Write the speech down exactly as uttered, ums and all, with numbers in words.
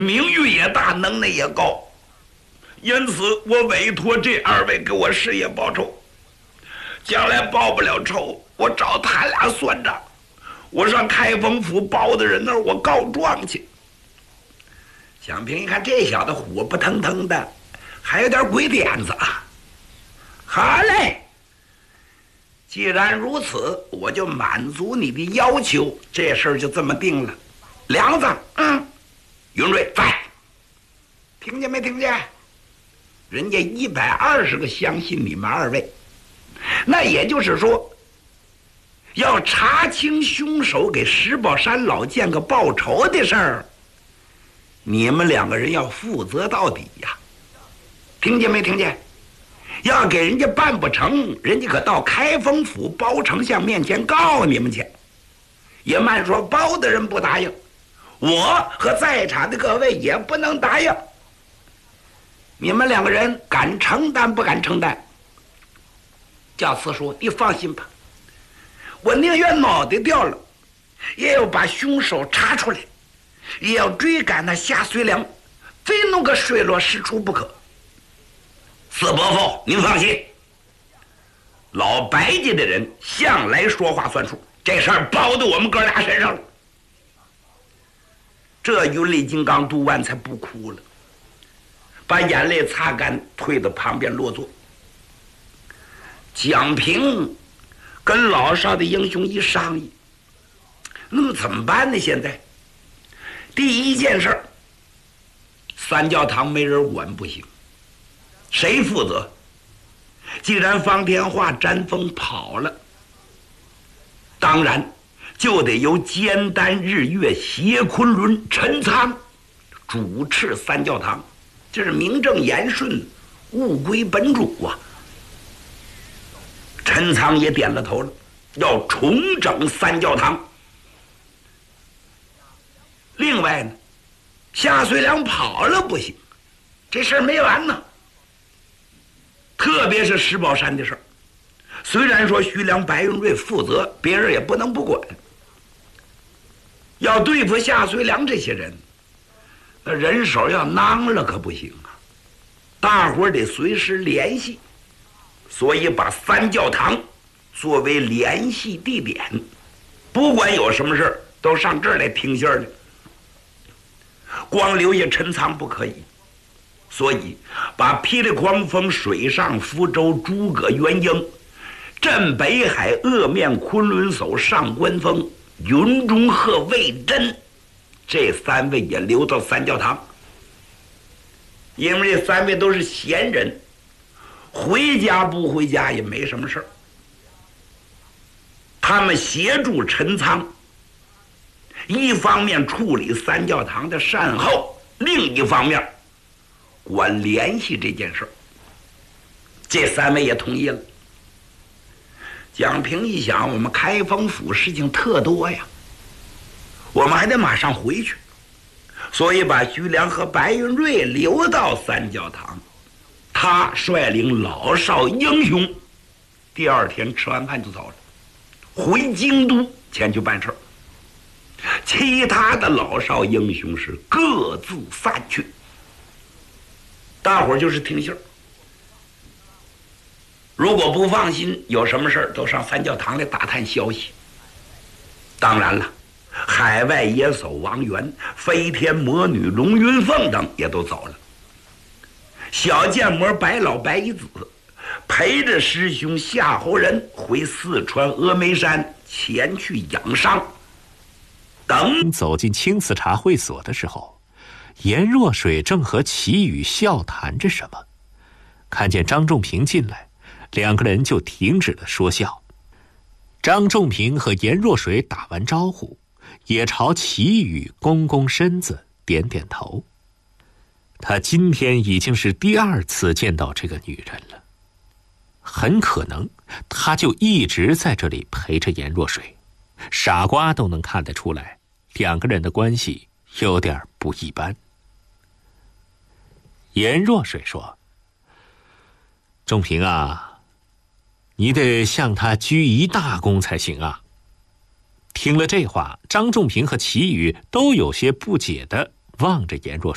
名誉也大，能耐也高，因此我委托这二位给我事业报仇。将来报不了仇，我找他俩算账。我上开封府包大人那儿，我告状去。蒋平一看这小子火不腾腾的，还有点鬼点子啊。好嘞，既然如此，我就满足你的要求，这事儿就这么定了。梁子，嗯，云瑞在，听见没听见？人家一百二十个相信你们二位，那也就是说，要查清凶手给石宝山老剑客报仇的事儿，你们两个人要负责到底呀！听见没听见？要给人家办不成，人家可到开封府包丞相面前告你们去。也慢说包大人不答应，我和在场的各位也不能答应。你们两个人敢承担不敢承担？教次说：“你放心吧，我宁愿脑袋掉了，也要把凶手查出来，也要追赶那夏遂良，非弄个水落石出不可。”四伯父，您放心，老白家的人向来说话算数，这事儿包到我们哥俩身上了。这云里金刚读完才不哭了，把眼泪擦干，退到旁边落座。蒋平跟老少的英雄一商议，那么怎么办呢？现在第一件事，三教堂没人管不行，谁负责？既然方天画、詹峰跑了，当然就得由坚丹、日月、邪昆仑、陈仓主持三教堂，这是名正言顺，物归本主啊。陈仓也点了头了，要重整三教堂。另外呢，夏遂良跑了不行，这事儿没完呢。特别是石宝山的事儿，虽然说徐良、白云瑞负责，别人也不能不管。要对付夏遂良这些人，那人手要囊了可不行啊，大伙儿得随时联系。所以把三教堂作为联系地点，不管有什么事儿都上这儿来听信儿去。光留下陈仓不可以，所以把霹雳狂风、水上福州、诸葛元英、镇北海、恶面昆仑叟、上官峰、云中鹤、魏真这三位也留到三教堂，因为这三位都是闲人，回家不回家也没什么事儿。他们协助陈仓，一方面处理三教堂的善后，另一方面管联系这件事儿。这三位也同意了。蒋平一想，我们开封府事情特多呀，我们还得马上回去，所以把徐良和白云瑞留到三教堂，他率领老少英雄，第二天吃完饭就走了，回京都前去办事儿。其他的老少英雄是各自散去，大伙儿就是听信儿。如果不放心，有什么事儿都上三教堂来打探消息。当然了，海外野叟王元、飞天魔女龙云凤等也都走了。小剑魔白老白一子陪着师兄夏侯仁回四川峨眉山前去养伤。等走进青瓷茶会所的时候，颜若水正和齐宇笑谈着什么，看见张仲平进来，两个人就停止了说笑。张仲平和颜若水打完招呼，也朝齐宇躬躬身子，点点头。他今天已经是第二次见到这个女人了，很可能他就一直在这里陪着颜若水，傻瓜都能看得出来，两个人的关系有点不一般。颜若水说：“仲平啊，你得向他鞠一大躬才行啊。”听了这话，张仲平和齐宇都有些不解地望着颜若水。